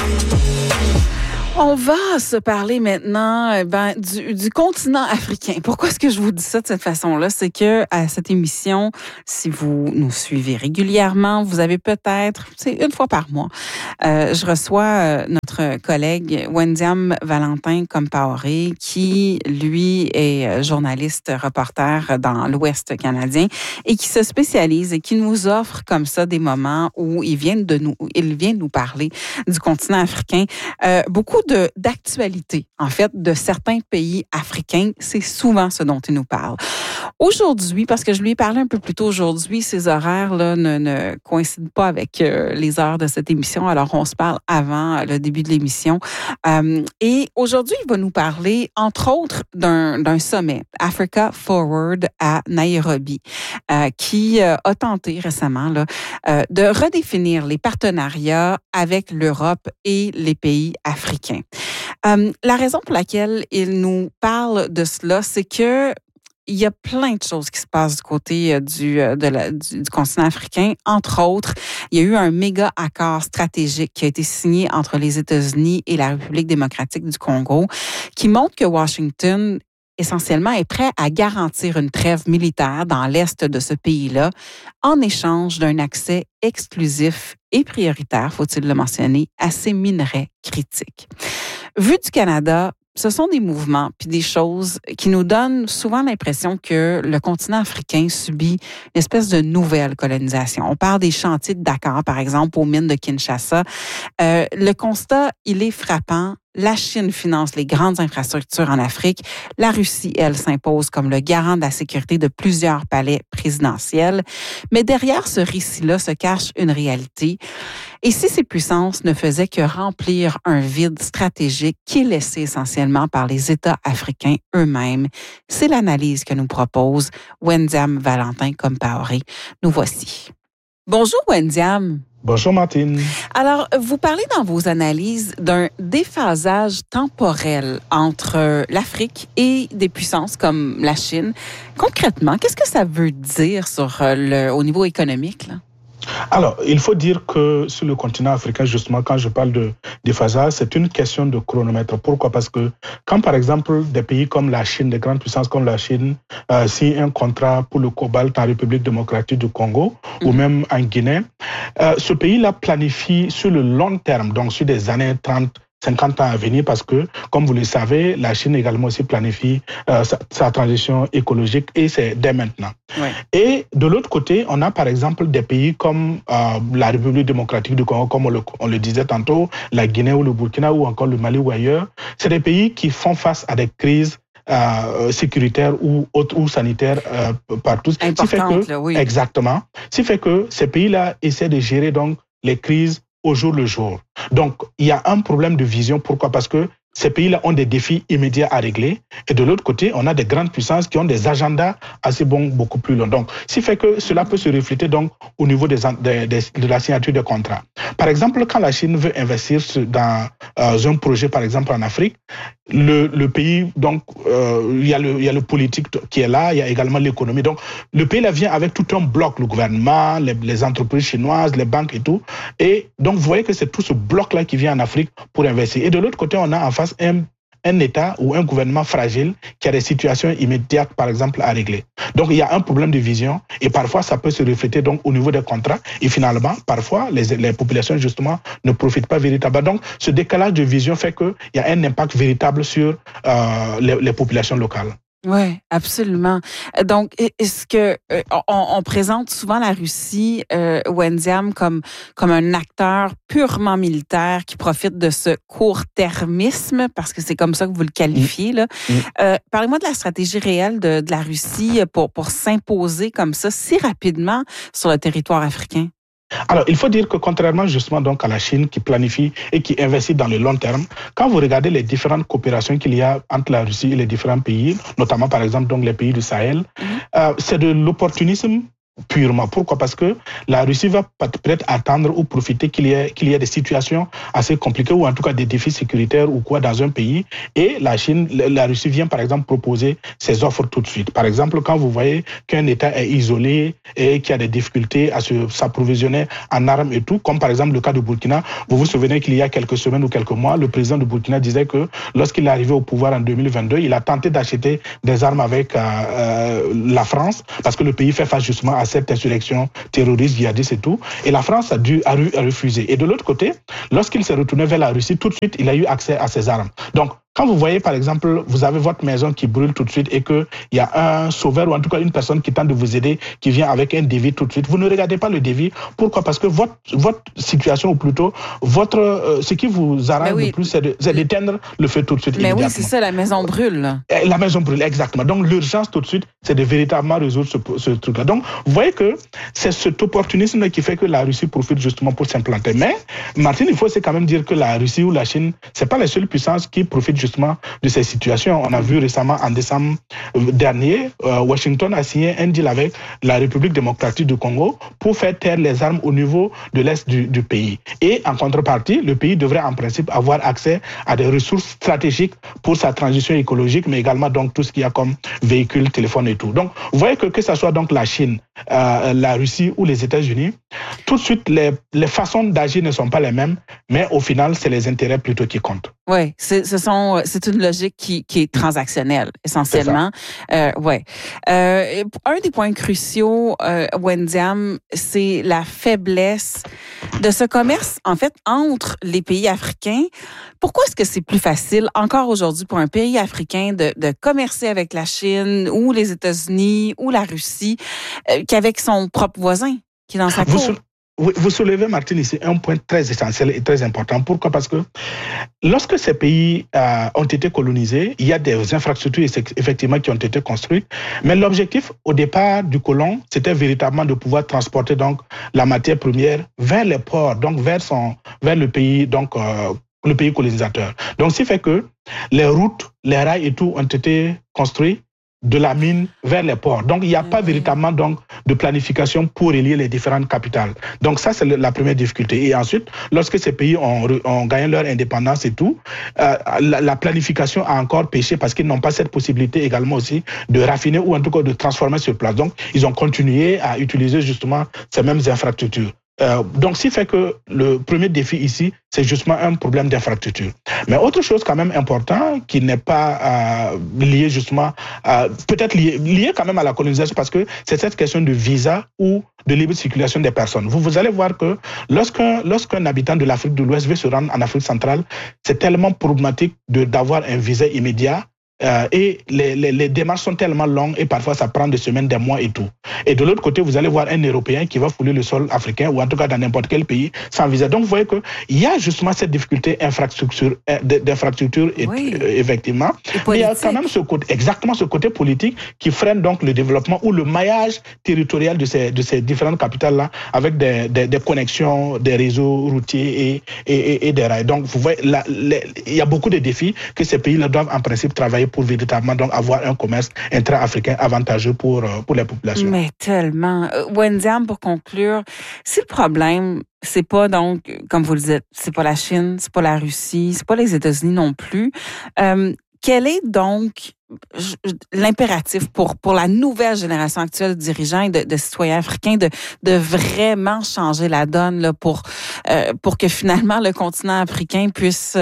On va se parler maintenant du continent africain. Pourquoi est-ce que je vous dis ça de cette façon-là? C'est que à cette émission, si vous nous suivez régulièrement, vous avez peut-être, c'est une fois par mois, je reçois notre collègue Wendiam Valentin Compaoré, qui, lui, est journaliste, reporter dans l'Ouest canadien et qui se spécialise et qui nous offre comme ça des moments où il vient nous parler du continent africain. Beaucoup d'actualité, en fait, de certains pays africains. C'est souvent ce dont il nous parle. Aujourd'hui, parce que je lui ai parlé un peu plus tôt aujourd'hui, ces horaires-là ne coïncident pas avec les heures de cette émission. Alors, on se parle avant le début de l'émission. Et aujourd'hui, il va nous parler, entre autres, d'un sommet, Africa Forward à Nairobi, qui a tenté récemment de redéfinir les partenariats avec l'Europe et les pays africains. La raison pour laquelle il nous parle de cela, c'est que il y a plein de choses qui se passent du côté du continent africain. Entre autres, il y a eu un méga accord stratégique qui a été signé entre les États-Unis et la République démocratique du Congo, qui montre que Washington essentiellement est prêt à garantir une trêve militaire dans l'est de ce pays-là en échange d'un accès exclusif et prioritaire, faut-il le mentionner, à ces minerais critiques. Vu du Canada, ce sont des mouvements puis des choses qui nous donnent souvent l'impression que le continent africain subit une espèce de nouvelle colonisation. On parle des chantiers de Dakar, par exemple, aux mines de Kinshasa. Le constat, il est frappant. La Chine finance les grandes infrastructures en Afrique. La Russie, elle, s'impose comme le garant de la sécurité de plusieurs palais présidentiels. Mais derrière ce récit-là se cache une réalité. Et si ces puissances ne faisaient que remplir un vide stratégique qui est laissé essentiellement par les États africains eux-mêmes, c'est l'analyse que nous propose Wendiam Valentin Compaoré. Nous voici. Bonjour Wendiam. Bonjour Martine. Alors, vous parlez dans vos analyses d'un déphasage temporel entre l'Afrique et des puissances comme la Chine. Concrètement, qu'est-ce que ça veut dire au niveau économique, là? Alors, il faut dire que sur le continent africain, justement, quand je parle de déphasage, c'est une question de chronomètre. Pourquoi? Parce que quand, par exemple, des pays comme la Chine, des grandes puissances comme la Chine, signent un contrat pour le cobalt en République démocratique du Congo ou même en Guinée, ce pays-là planifie sur le long terme, donc sur des années 30, 50 ans à venir, parce que, comme vous le savez, la Chine également aussi planifie sa transition écologique et c'est dès maintenant. Ouais. Et de l'autre côté, on a par exemple des pays comme la République démocratique du Congo, comme on le disait tantôt, la Guinée ou le Burkina ou encore le Mali ou ailleurs. C'est des pays qui font face à des crises sécuritaires ou sanitaires partout. Importante, là, oui. Exactement. Ce qui fait que ces pays-là essaient de gérer donc les crises au jour le jour. Donc, il y a un problème de vision. Pourquoi? Parce que ces pays-là ont des défis immédiats à régler. Et de l'autre côté, on a des grandes puissances qui ont des agendas assez bons, beaucoup plus longs. Donc, ce qui fait que cela peut se refléter donc au niveau de la signature des contrats. Par exemple, quand la Chine veut investir dans un projet, par exemple en Afrique, le pays, donc, il y a le politique qui est là, il y a également l'économie. Donc, le pays là vient avec tout un bloc, le gouvernement, les entreprises chinoises, les banques et tout. Et donc, vous voyez que c'est tout ce bloc-là qui vient en Afrique pour investir. Et de l'autre côté, on a en face un État ou un gouvernement fragile qui a des situations immédiates, par exemple, à régler. Donc, il y a un problème de vision et parfois, ça peut se refléter donc au niveau des contrats. Et finalement, parfois, les populations, justement, ne profitent pas véritablement. Donc, ce décalage de vision fait qu'il y a un impact véritable sur les populations locales. Oui, absolument. Donc, est-ce que on présente souvent la Russie, Wendiam, comme un acteur purement militaire qui profite de ce court-termisme, parce que c'est comme ça que vous le qualifiez, là. Parlez-moi de la stratégie réelle de la Russie pour s'imposer comme ça si rapidement sur le territoire africain. Alors, il faut dire que contrairement justement donc à la Chine qui planifie et qui investit dans le long terme, quand vous regardez les différentes coopérations qu'il y a entre la Russie et les différents pays, notamment par exemple donc les pays du Sahel, c'est de l'opportunisme purement. Pourquoi? Parce que la Russie va peut-être attendre ou profiter qu'il y ait des situations assez compliquées ou en tout cas des défis sécuritaires ou quoi dans un pays. Et la Russie vient par exemple proposer ses offres tout de suite. Par exemple, quand vous voyez qu'un État est isolé et qu'il y a des difficultés à s'approvisionner en armes et tout, comme par exemple le cas de Burkina, vous vous souvenez qu'il y a quelques semaines ou quelques mois, le président de Burkina disait que lorsqu'il est arrivé au pouvoir en 2022, il a tenté d'acheter des armes avec la France parce que le pays fait face justement à cette insurrection terroriste, djihadiste et tout. Et la France a refusé. Et de l'autre côté, lorsqu'il s'est retourné vers la Russie, tout de suite, il a eu accès à ces armes. Donc, quand vous voyez, par exemple, vous avez votre maison qui brûle tout de suite et qu'il y a un sauveur ou en tout cas une personne qui tente de vous aider, qui vient avec un devis tout de suite, vous ne regardez pas le devis. Pourquoi? Parce que votre situation, ou plutôt ce qui vous arrange le plus, c'est d'éteindre le feu tout de suite. Mais oui, c'est ça, la maison brûle. La maison brûle, exactement. Donc l'urgence tout de suite, c'est de véritablement résoudre ce truc-là. Donc vous voyez que c'est cet opportunisme qui fait que la Russie profite justement pour s'implanter. Mais Martine, il faut quand même dire que la Russie ou la Chine, c'est pas les seules puissances qui profitent justement de ces situations. On a vu récemment, en décembre dernier, Washington a signé un deal avec la République démocratique du Congo pour faire taire les armes au niveau de l'est du pays. Et en contrepartie, le pays devrait en principe avoir accès à des ressources stratégiques pour sa transition écologique, mais également donc tout ce qu'il y a comme véhicules, téléphones et tout. Donc, vous voyez que ce soit donc la Chine, la Russie ou les États-Unis, tout de suite, les façons d'agir ne sont pas les mêmes, mais au final, c'est les intérêts plutôt qui comptent. Oui, c'est une logique qui est transactionnelle, essentiellement. Ouais. Un des points cruciaux, Wendiam, c'est la faiblesse de ce commerce, en fait, entre les pays africains. Pourquoi est-ce que c'est plus facile, encore aujourd'hui, pour un pays africain de commercer avec la Chine ou les États-Unis ou la Russie qu'avec son propre voisin qui est dans sa cour? Vous soulevez, Martine, ici un point très essentiel et très important. Pourquoi? Parce que lorsque ces pays ont été colonisés, il y a des infrastructures effectivement qui ont été construites. Mais l'objectif au départ du colon, c'était véritablement de pouvoir transporter donc la matière première vers les ports, donc vers le pays, donc le pays colonisateur. Donc, ce qui fait que les routes, les rails et tout ont été construits de la mine vers les ports. Donc, il n'y a pas véritablement donc, de planification pour relier les différentes capitales. Donc, ça, c'est la première difficulté. Et ensuite, lorsque ces pays ont gagné leur indépendance et tout, la planification a encore péché parce qu'ils n'ont pas cette possibilité également aussi de raffiner ou en tout cas de transformer sur place. Donc, ils ont continué à utiliser justement ces mêmes infrastructures. Donc, ce qui fait que le premier défi ici, c'est justement un problème d'infrastructure. Mais autre chose quand même important qui n'est pas lié justement, peut-être lié quand même à la colonisation parce que c'est cette question de visa ou de libre circulation des personnes. Vous allez voir que lorsqu'un habitant de l'Afrique de l'Ouest veut se rendre en Afrique centrale, c'est tellement problématique d'avoir un visa immédiat. Et les démarches sont tellement longues et parfois ça prend des semaines, des mois et tout. Et de l'autre côté, vous allez voir un Européen qui va fouler le sol africain ou en tout cas dans n'importe quel pays sans visa. Donc vous voyez qu'il y a justement cette difficulté d'infrastructure effectivement. Mais il y a quand même exactement ce côté politique qui freine donc le développement ou le maillage territorial de ces différentes capitales-là avec des connexions, des réseaux routiers et des rails. Donc vous voyez, il y a beaucoup de défis que ces pays-là doivent en principe travailler pour véritablement donc avoir un commerce intra-africain avantageux pour les populations. Mais tellement. Wendiam, pour conclure, si le problème, c'est pas donc, comme vous le dites, c'est pas la Chine, c'est pas la Russie, c'est pas les États-Unis non plus, quel est donc l'impératif pour la nouvelle génération actuelle de dirigeants et de citoyens africains de vraiment changer la donne là, pour que finalement le continent africain puisse...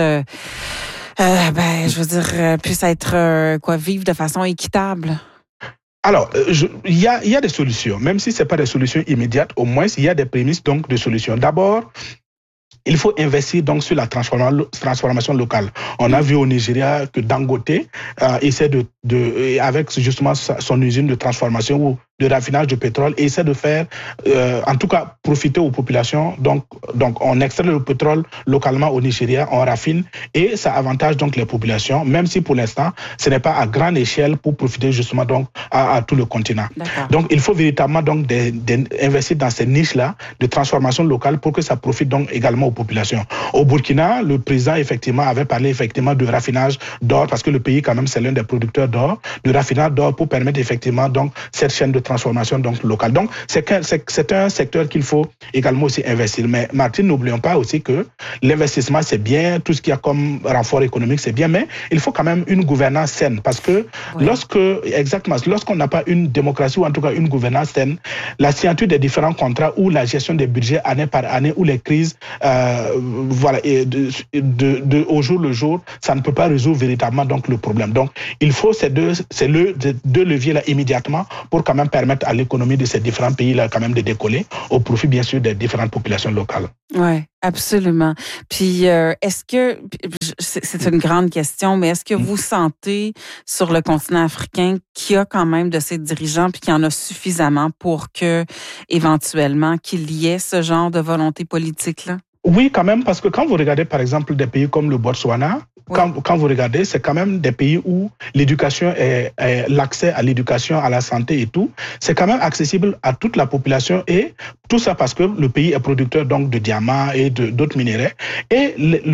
puisse être, vivre de façon équitable? Alors, il y a des solutions. Même si ce n'est pas des solutions immédiates, au moins, il y a des prémices donc, de solutions. D'abord, il faut investir donc sur la transformation locale. On a vu au Nigeria que Dangote essaie avec justement son usine de transformation ou de raffinage de pétrole, essaie de faire, en tout cas, profiter aux populations. Donc, on extrait le pétrole localement au Nigeria, on raffine et ça avantage donc les populations, même si pour l'instant, ce n'est pas à grande échelle pour profiter justement donc à tout le continent. Donc, il faut véritablement donc investir dans ces niches-là de transformation locale pour que ça profite donc également aux populations. Au Burkina, le président effectivement avait parlé effectivement de raffinage d'or parce que le pays quand même c'est l'un des producteurs d'or, de raffinage d'or pour permettre effectivement donc cette chaîne de transformation donc locale. Donc, c'est un secteur qu'il faut également aussi investir. Mais Martine, n'oublions pas aussi que l'investissement, c'est bien, tout ce qu'il y a comme renfort économique, c'est bien, mais il faut quand même une gouvernance saine parce que lorsqu'on n'a pas une démocratie ou en tout cas une gouvernance saine, la signature des différents contrats ou la gestion des budgets année par année ou les crises, au jour le jour, ça ne peut pas résoudre véritablement donc le problème. Donc, il faut ces deux leviers-là immédiatement pour quand même permettre à l'économie de ces différents pays-là quand même de décoller au profit bien sûr des différentes populations locales. Oui, absolument. Puis, est-ce que, c'est une grande question, mais est-ce que vous sentez sur le continent africain qu'il y a quand même de ces dirigeants puis qu'il y en a suffisamment pour que, éventuellement, qu'il y ait ce genre de volonté politique-là? Oui, quand même, parce que quand vous regardez par exemple des pays comme le Botswana, quand vous regardez, c'est quand même des pays où l'éducation l'accès à l'éducation, à la santé et tout, c'est quand même accessible à toute la population et tout ça parce que le pays est producteur donc de diamants et d'autres minéraux. Et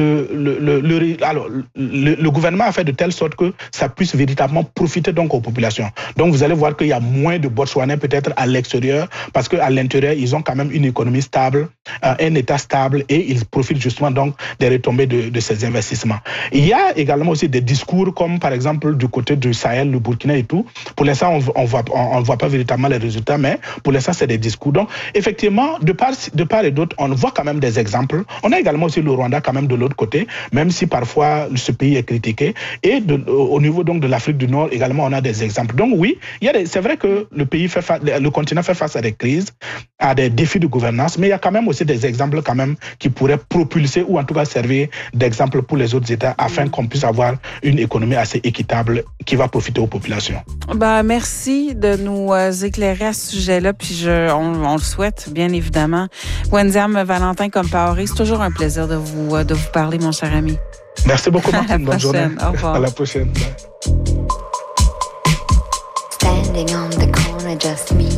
le gouvernement a fait de telle sorte que ça puisse véritablement profiter donc aux populations. Donc vous allez voir qu'il y a moins de Botswanais peut-être à l'extérieur parce qu'à l'intérieur, ils ont quand même une économie stable, un État stable et ils profitent justement donc des retombées de ces investissements. Il y a également aussi des discours comme par exemple du côté du Sahel, le Burkina et tout. Pour l'instant, on ne voit pas véritablement les résultats, mais pour l'instant, c'est des discours. Donc, effectivement, de part et d'autre, on voit quand même des exemples. On a également aussi le Rwanda quand même de l'autre côté, même si parfois ce pays est critiqué. Et au niveau donc de l'Afrique du Nord, également, on a des exemples. Donc oui, c'est vrai que le continent fait face à des crises, à des défis de gouvernance, mais il y a quand même aussi des exemples quand même qui pourraient propulser ou en tout cas servir d'exemple pour les autres États afin qu'on puisse avoir une économie assez équitable qui va profiter aux populations. Merci de nous éclairer à ce sujet-là, puis on le souhaite, bien évidemment. Wendiam Valentin Compaoré, c'est toujours un plaisir de vous parler, mon cher ami. Merci beaucoup, Martine. Bonne journée. Au revoir. À la prochaine. Standing on the corner, just me